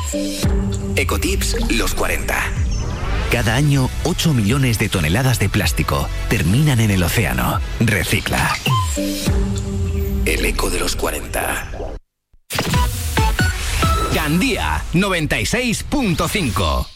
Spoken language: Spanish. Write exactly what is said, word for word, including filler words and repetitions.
Ecotips los cuarenta. Cada año, ocho millones de toneladas de plástico terminan en el océano. Recicla. El eco de los cuarenta. Gandía noventa y seis punto cinco.